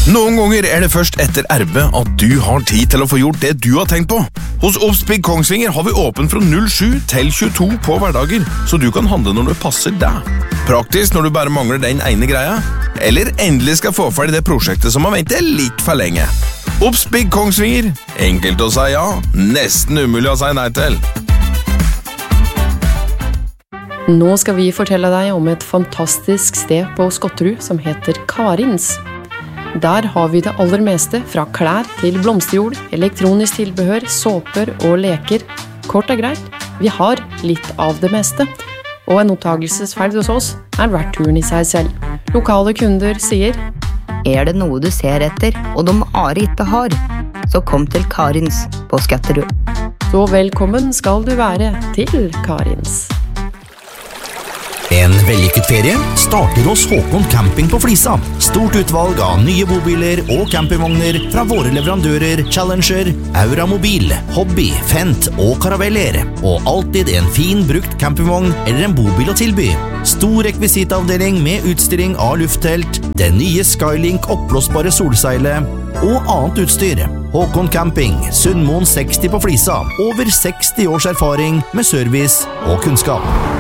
Noen ganger det først etter arbeid at du har tid til å få gjort det du har tenkt på. Hos Obsbygg Kongsvinger har vi åpen fra 07 til 22 på hverdager, så du kan handle når det passer deg. Praktisk når du bare mangler den ene greia, eller endelig skal få ferdig det prosjektet som har ventet litt for lenge. Obsbygg Kongsvinger, enkelt å si ja, nesten umulig å si nei til. Nå skal vi fortelle deg om et fantastisk sted på Skotterud som heter Karins. Der har vi det aller meste, fra klær til blomsterjord, elektronisk tilbehør, såper og leker. Kort og greit, vi har litt av det meste. Og en oppdagelsesferd hos oss verdt turen i seg selv. Lokale kunder sier: det noe du ser etter, og de Are ikke har, så kom til Karins på Skotterud. Så velkommen skal du være til Karins. En vellykket ferie starter hos Håkon Camping på Flisa. Stort utvalg av nye bobiler og campingvogner fra våre leverandører Challenger, Aura Mobil, Hobby, Fendt og Caraveller. Og alltid en fin brukt campingvogn eller en bobil å tilby. Stor rekvisitavdeling med utstilling av lufttelt, det nye Skylink oppblåsbare solseilet og annet utstyr. Håkon Camping, Sundmoen 60 på Flisa. Over 60 års erfaring med service og kunnskap.